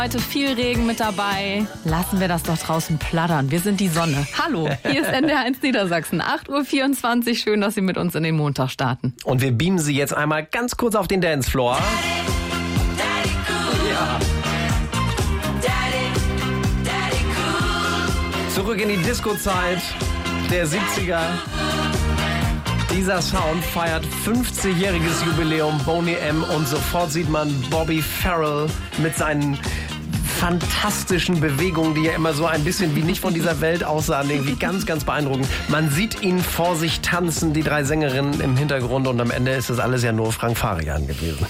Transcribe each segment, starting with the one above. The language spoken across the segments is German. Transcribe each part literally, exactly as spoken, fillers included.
Heute viel Regen mit dabei. Lassen wir das doch draußen plattern. Wir sind die Sonne. Hallo, hier ist N D R eins Niedersachsen. acht Uhr vierundzwanzig. Schön, dass Sie mit uns in den Montag starten. Und wir beamen Sie jetzt einmal ganz kurz auf den Dancefloor. Ja. Zurück in die Disco-Zeit der siebziger. Dieser Sound feiert fünfzigjähriges Jubiläum, Boney M. Und sofort sieht man Bobby Farrell mit seinen fantastischen Bewegungen, die ja immer so ein bisschen wie nicht von dieser Welt aussahen, irgendwie ganz, ganz beeindruckend. Man sieht ihn vor sich tanzen, die drei Sängerinnen im Hintergrund, und am Ende ist das alles ja nur Frank Farian gewesen.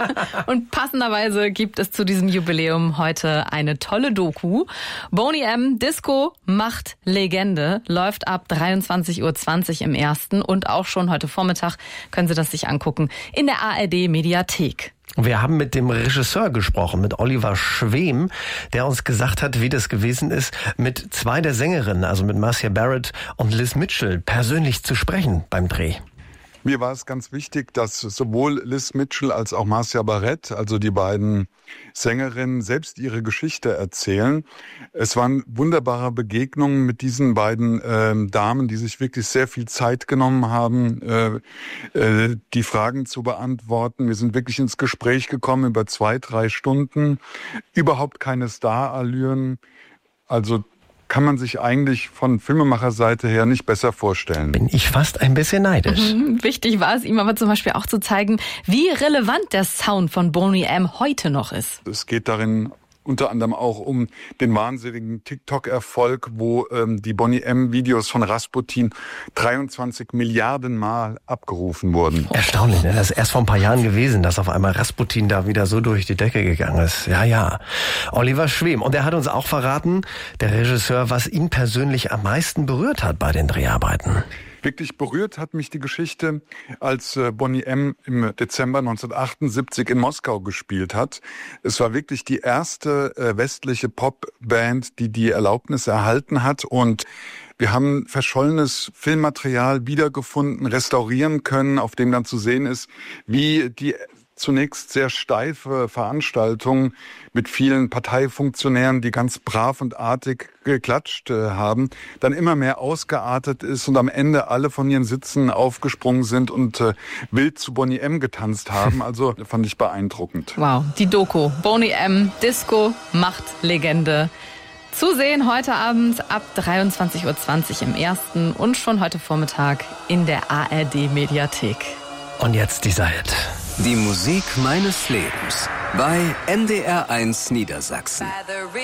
Und passenderweise gibt es zu diesem Jubiläum heute eine tolle Doku. Boney M. Disco macht Legende, läuft ab dreiundzwanzig Uhr zwanzig im ersten, und auch schon heute Vormittag können Sie das sich angucken in der A R D Mediathek. Wir haben mit dem Regisseur gesprochen, mit Oliver Schwem, der uns gesagt hat, wie das gewesen ist, mit zwei der Sängerinnen, also mit Marcia Barrett und Liz Mitchell, persönlich zu sprechen beim Dreh. Mir war es ganz wichtig, dass sowohl Liz Mitchell als auch Marcia Barrett, also die beiden Sängerinnen, selbst ihre Geschichte erzählen. Es waren wunderbare Begegnungen mit diesen beiden äh, Damen, die sich wirklich sehr viel Zeit genommen haben, äh, äh, die Fragen zu beantworten. Wir sind wirklich ins Gespräch gekommen über zwei, drei Stunden. Überhaupt keine Starallüren. Also kann man sich eigentlich von Filmemacherseite her nicht besser vorstellen. Bin ich fast ein bisschen neidisch. Mhm. Wichtig war es ihm aber zum Beispiel auch zu zeigen, wie relevant der Sound von Boney M. heute noch ist. Es geht darin unter anderem auch um den wahnsinnigen TikTok-Erfolg, wo ähm, die Boney M-Videos von Rasputin dreiundzwanzig Milliarden Mal abgerufen wurden. Erstaunlich, ne? Das ist erst vor ein paar Jahren gewesen, dass auf einmal Rasputin da wieder so durch die Decke gegangen ist. Ja, ja. Oliver Schwem. Und er hat uns auch verraten, der Regisseur, was ihn persönlich am meisten berührt hat bei den Dreharbeiten. Wirklich berührt hat mich die Geschichte, als Boney M. im Dezember neunzehnhundertachtundsiebzig in Moskau gespielt hat. Es war wirklich die erste westliche Popband, die die Erlaubnis erhalten hat, und wir haben verschollenes Filmmaterial wiedergefunden, restaurieren können, auf dem dann zu sehen ist, wie die zunächst sehr steife Veranstaltung mit vielen Parteifunktionären, die ganz brav und artig geklatscht äh, haben, dann immer mehr ausgeartet ist und am Ende alle von ihren Sitzen aufgesprungen sind und äh, wild zu Boney M. getanzt haben. Also fand ich beeindruckend. Wow, die Doku Boney M. Disco macht Legende. Zu sehen heute Abend ab dreiundzwanzig Uhr zwanzig im ersten und schon heute Vormittag in der A R D Mediathek. Und jetzt dieser Hit. Die Musik meines Lebens bei N D R eins Niedersachsen.